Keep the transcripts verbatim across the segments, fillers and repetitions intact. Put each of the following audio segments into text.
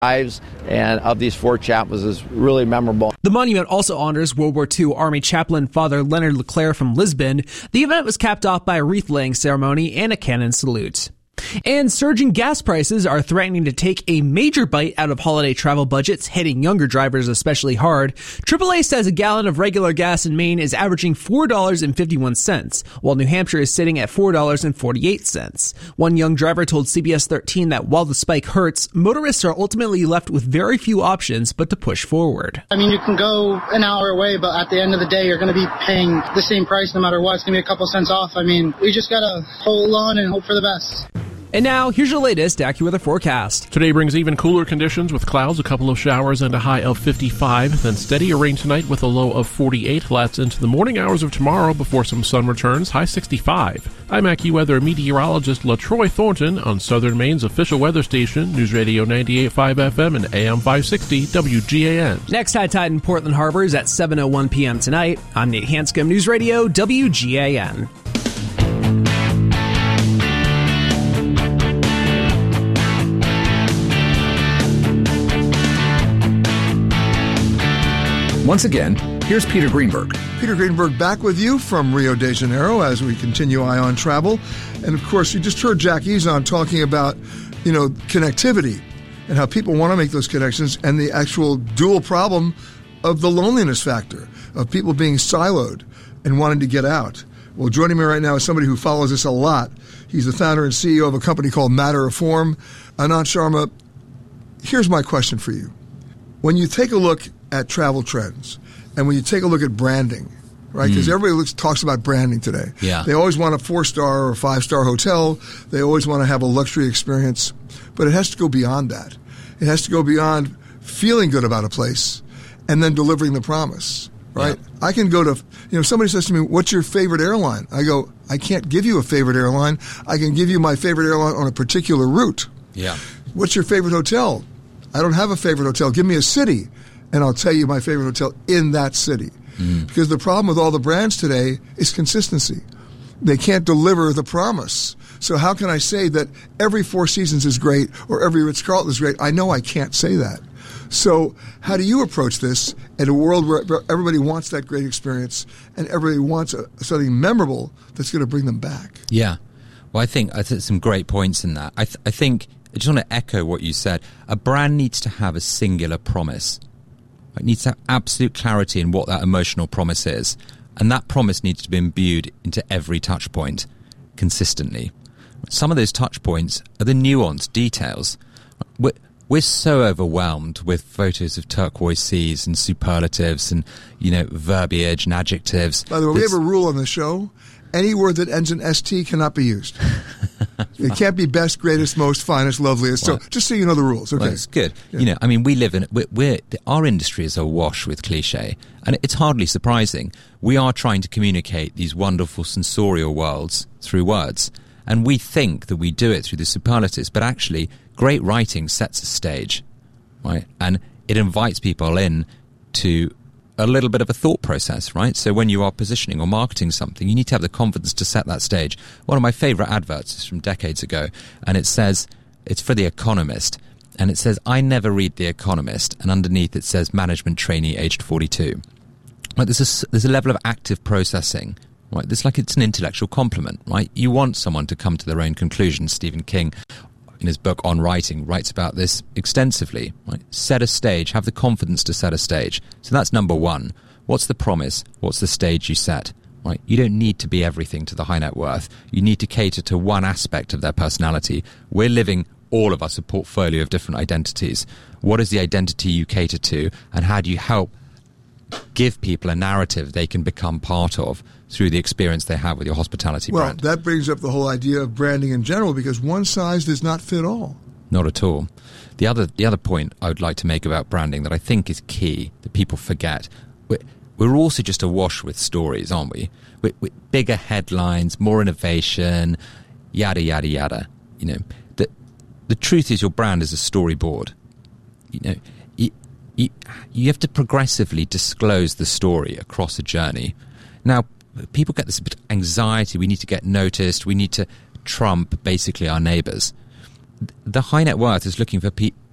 lives and of these four chaplains is really memorable. The monument also honors World War Two Army chaplain Father Leonard Leclerc from Lisbon. The event was capped off by a wreath-laying ceremony and a cannon salute. And surging gas prices are threatening to take a major bite out of holiday travel budgets, hitting younger drivers especially hard. triple A says a gallon of regular gas in Maine is averaging four dollars and fifty-one cents, while New Hampshire is sitting at four dollars and forty-eight cents. One young driver told C B S thirteen that while the spike hurts, motorists are ultimately left with very few options but to push forward. I mean, you can go an hour away, but at the end of the day, you're going to be paying the same price no matter what. It's going to be a couple cents off. I mean, we just got to hold on and hope for the best. And now, here's your latest AccuWeather forecast. Today brings even cooler conditions with clouds, a couple of showers, and a high of fifty-five. Then steadier rain tonight with a low of forty-eight. That's into the morning hours of tomorrow before some sun returns, high sixty-five. I'm AccuWeather meteorologist LaTroy Thornton on Southern Maine's official weather station, News Radio ninety-eight point five F M and A M five sixty W G A N. Next high tide in Portland Harbor is at seven oh one p.m. tonight. I'm Nate Hanscom, News Radio W G A N. Once again, here's Peter Greenberg. Peter Greenberg back with you from Rio de Janeiro as we continue Eye on Travel. And of course, you just heard Jack Ezon talking about, you know, connectivity and how people want to make those connections and the actual dual problem of the loneliness factor of people being siloed and wanting to get out. Well, joining me right now is somebody who follows this a lot. He's the founder and C E O of a company called Matter of Form. Anant Sharma, here's my question for you. When you take a look at travel trends, and when you take a look at branding, right? Because mm. everybody looks, talks about branding today. Yeah. They always want a four-star or five-star hotel. They always want to have a luxury experience. But it has to go beyond that. It has to go beyond feeling good about a place and then delivering the promise, right? Yeah. I can go to, you know, somebody says to me, what's your favorite airline? I go, I can't give you a favorite airline. I can give you my favorite airline on a particular route. Yeah. What's your favorite hotel? I don't have a favorite hotel. Give me a city, and I'll tell you my favorite hotel in that city. Mm. Because the problem with all the brands today is consistency. They can't deliver the promise. So how can I say that every Four Seasons is great or every Ritz-Carlton is great? I know I can't say that. So how do you approach this in a world where everybody wants that great experience and everybody wants a, something memorable that's going to bring them back? Yeah. Well, I think I think some great points in that. I, th- I think I just want to echo what you said. A brand needs to have a singular promise. It needs to have absolute clarity in what that emotional promise is. And that promise needs to be imbued into every touch point consistently. Some of those touch points are the nuanced details. We're, we're so overwhelmed with photos of turquoise seas and superlatives and, you know, verbiage and adjectives. By the way, we have a rule on the show. Any word that ends in S T cannot be used. It can't be best, greatest, most, finest, loveliest. Well, so just so you know the rules. Okay. Well, it's good. Yeah. You know, I mean, we live in, we're, we're, our industry is awash with cliche. And it's hardly surprising. We are trying to communicate these wonderful sensorial worlds through words. And we think that we do it through the superlatives. But actually, great writing sets a stage, right? And it invites people in to a little bit of a thought process, right? So when you are positioning or marketing something, you need to have the confidence to set that stage. One of my favorite adverts is from decades ago, and it says, it's for The Economist, and it says, I never read The Economist, and underneath it says, management trainee aged forty-two. Right, there's a, there's a level of active processing, right? It's like it's an intellectual compliment, right? You want someone to come to their own conclusions. Stephen King, in his book On Writing, writes about this extensively. Right? Set a stage, have the confidence to set a stage. So that's number one. What's the promise? What's the stage you set? Right? You don't need to be everything to the high net worth. You need to cater to one aspect of their personality. We're living, all of us, a portfolio of different identities. What is the identity you cater to, and how do you help give people a narrative they can become part of through the experience they have with your hospitality well, brand? Well, that brings up the whole idea of branding in general, because one size does not fit all. Not at all. The other the other point I would like to make about branding that I think is key, that people forget, we're, we're also just awash with stories, aren't we? We're, we're bigger headlines, more innovation, yada, yada, yada. You know, the, the truth is your brand is a storyboard. You know, you, you, you have to progressively disclose the story across a journey. Now, people get this bit of anxiety. We need to get noticed. We need to trump basically our neighbours. The high net worth is looking for pe-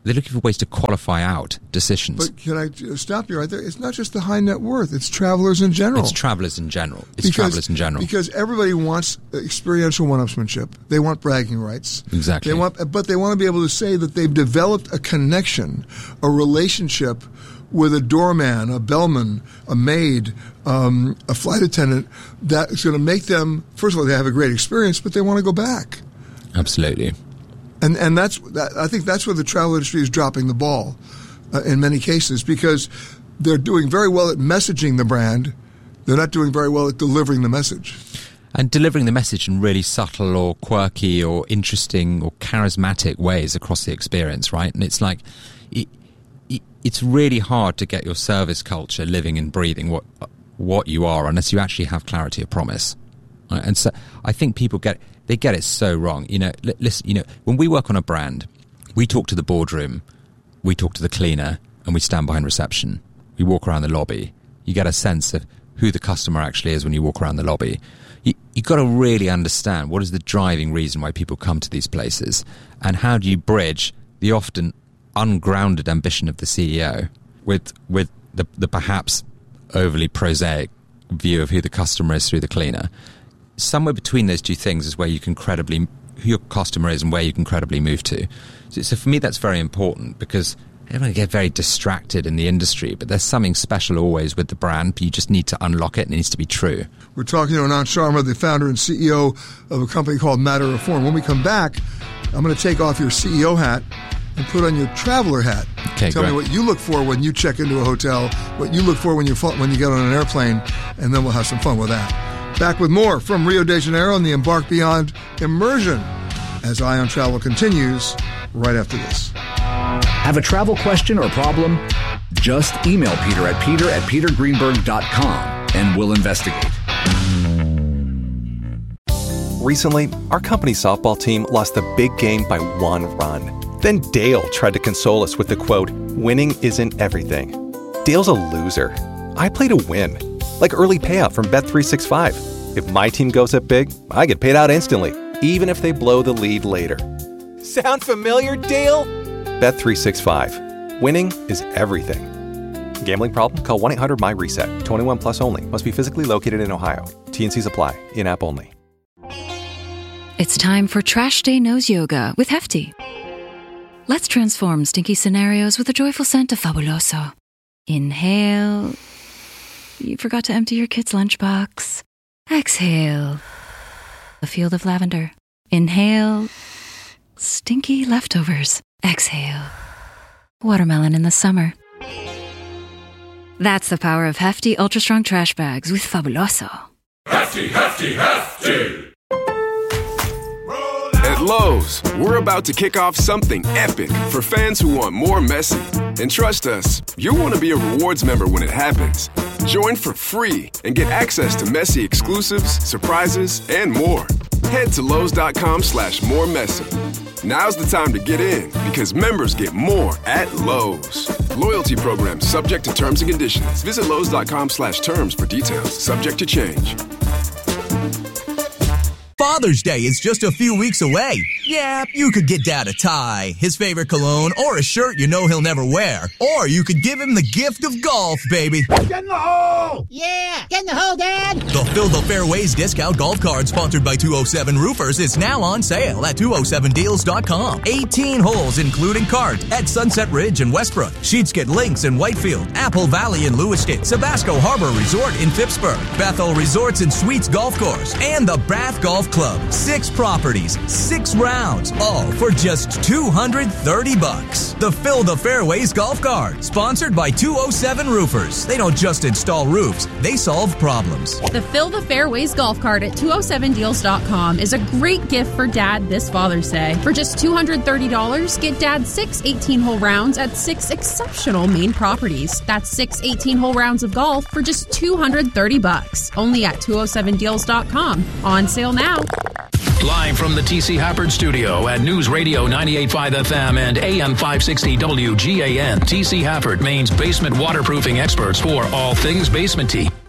they're looking for ways to qualify out decisions. But can I stop you right there? It's not just the high net worth. It's travelers in general. It's travelers in general. It's because, travelers in general. Because everybody wants experiential one-upsmanship. They want bragging rights. Exactly. They want, but they want to be able to say that they've developed a connection, a relationship with a doorman, a bellman, a maid, um, a flight attendant that's going to make them, first of all, they have a great experience, but they want to go back. Absolutely. And and that's that, I think that's where the travel industry is dropping the ball uh, in many cases, because they're doing very well at messaging the brand. They're not doing very well at delivering the message. And delivering the message in really subtle or quirky or interesting or charismatic ways across the experience, right? And it's like, it, it, it's really hard to get your service culture living and breathing what what you are unless you actually have clarity of promise. Right? And so I think people get they get it so wrong. You know, listen, you know, when we work on a brand, we talk to the boardroom, we talk to the cleaner, and we stand behind reception. We walk around the lobby. You get a sense of who the customer actually is when you walk around the lobby. You, you've got to really understand what is the driving reason why people come to these places, and how do you bridge the often ungrounded ambition of the C E O with with the, the perhaps overly prosaic view of who the customer is through the cleaner. Somewhere between those two things is where you can credibly, who your customer is and where you can credibly move to. So, so for me, that's very important, because everyone get very distracted in the industry, but there's something special always with the brand, but you just need to unlock it, and it needs to be true. We're talking to Anand Sharma, the founder and C E O of a company called Matter of Form. When we come back, I'm going to take off your C E O hat and put on your traveler hat. Okay, Tell great. me what you look for when you check into a hotel, what you look for when you when you get on an airplane, and then we'll have some fun with that. Back with more from Rio de Janeiro and the Embark Beyond immersion as Eye on Travel continues right after this. Have a travel question or problem? Just email Peter at peter at peter greenberg dot com and we'll investigate. Recently, our company softball team lost the big game by one run. Then Dale tried to console us with the quote, "Winning isn't everything." Dale's a loser. I play to win. Like early payout from Bet three sixty-five. If my team goes up big, I get paid out instantly, even if they blow the lead later. Sound familiar, Dale? Bet three sixty-five. Winning is everything. Gambling problem? Call one eight hundred M Y reset. twenty-one plus only. Must be physically located in Ohio. T N Cs apply. In-app only. It's time for Trash Day Nose Yoga with Hefty. Let's transform stinky scenarios with a joyful scent of Fabuloso. Inhale. You forgot to empty your kid's lunchbox. Exhale. A field of lavender. Inhale. Stinky leftovers. Exhale. Watermelon in the summer. That's the power of Hefty Ultra Strong Trash Bags with Fabuloso. Hefty, Hefty, Hefty! At Lowe's, we're about to kick off something epic for fans who want more Messi. And trust us, you'll want to be a rewards member when it happens. Join for free and get access to Messi exclusives, surprises, and more. Head to Lowe's.com slash more Messi. Now's the time to get in, because members get more at Lowe's. Loyalty program subject to terms and conditions. Visit Lowe's.com slash terms for details. Subject to change. Father's Day is just a few weeks away. Yeah, you could get Dad a tie, his favorite cologne, or a shirt you know he'll never wear. Or you could give him the gift of golf, baby. Get in the hole! Yeah, get in the hole, Dad! The Fill the Fairways discount golf card sponsored by two oh seven Roofers is now on sale at two oh seven deals dot com. eighteen holes including cart at Sunset Ridge in Westbrook, Sheetsket Links in Whitefield, Apple Valley in Lewiston, Sabasco Harbor Resort in Phippsburg, Bethel Resorts and Suites Golf Course, and the Bath Golf Club. Six properties, six rounds, all for just two hundred thirty bucks. The Fill the Fairways golf cart, sponsored by two oh seven Roofers. They don't just install roofs, they solve problems. The Fill the Fairways golf cart at two oh seven deals dot com is a great gift for Dad this Father's Day. For just two hundred thirty dollars, get Dad six eighteen-hole rounds at six exceptional Maine properties. That's six eighteen-hole rounds of golf for just two hundred thirty bucks. Only at two oh seven deals dot com. On sale now. Live from the T C Hafford studio at News Radio ninety-eight point five F M and A M five sixty W G A N. T C Hafford, Maine's basement waterproofing experts for all things basement-y.